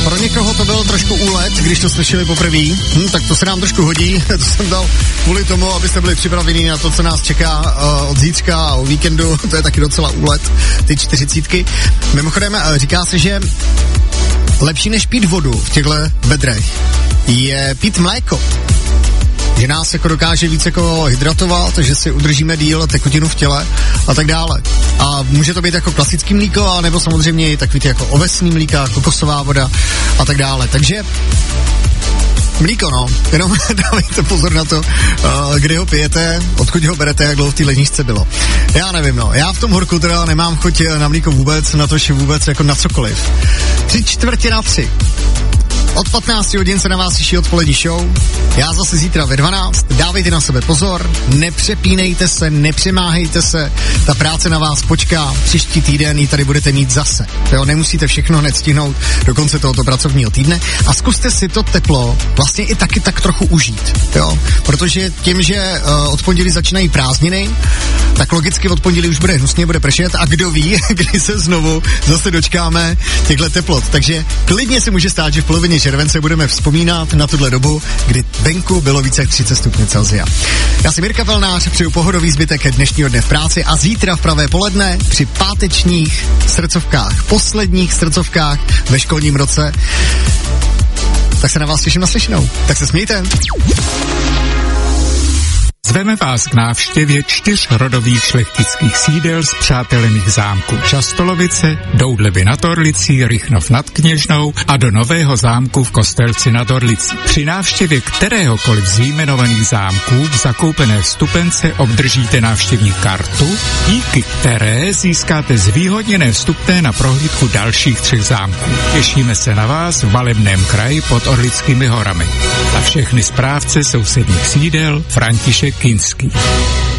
pro někoho to byl trošku úlet, když to slyšeli poprvé, tak to se nám trošku hodí, to jsem dal kvůli tomu, abyste byli připraveni na to, co nás čeká od zítřka a o víkendu, to je taky docela úlet, ty 40. Mimochodem, říká se, že lepší než pít vodu v těchto vedrech je pít mléko. Že nás jako dokáže víc jako hydratovat, že si udržíme díl tekutinu v těle a tak dále. A může to být jako klasický mlíko, nebo samozřejmě i takový ty jako ovesný mlíka, kokosová voda a tak dále. Takže mlíko, no, jenom dávejte pozor na to, kdy ho pijete, odkud ho berete, jak dlouho v té ledničce bylo. Já nevím, no, já v tom horku teda nemám chuť na mlíko vůbec, na to, že vůbec jako na cokoliv. 3:45. Od 15 hodin se na vás těší odpolední show. Já zase zítra ve 12. Dávejte na sebe pozor, nepřepínejte se, nepřemáhejte se. Ta práce na vás počká. Příští týden ji tady budete mít zase. Jo, nemusíte všechno hned stihnout do konce tohoto pracovního týdne. A zkuste si to teplo vlastně i taky tak trochu užít. Jo, protože tím, že od pondělí začínají prázdniny, tak logicky od pondělí už bude hnusně, bude pršet a kdo ví, kdy se znovu zase dočkáme těchto teplot. Takže klidně se může stát, že v polovině července budeme vzpomínat na tuhle dobu, kdy venku bylo více jak 30 stupňů Celsia. Já jsem Jirka Pelnář, přeju pohodový zbytek dnešního dne v práci a zítra v pravé poledne při pátečních srdcovkách, posledních srdcovkách ve školním roce. Tak se na vás těším naslyšenou. Tak se smějte. Zveme vás k návštěvě 4 rodových šlechtických sídel spřátelených zámků Častolovice, Doudleby nad Orlicí, Rychnov nad Kněžnou a do nového zámku v Kostelci nad Orlicí. Při návštěvě kteréhokoliv z vyjmenovaných zámků v zakoupené vstupence obdržíte návštěvní kartu, díky které získáte zvýhodněné vstupné na prohlídku dalších 3 zámků. Těšíme se na vás v malebném kraji pod Orlickými horami. A všechny správce sousedních sídel František Kinský.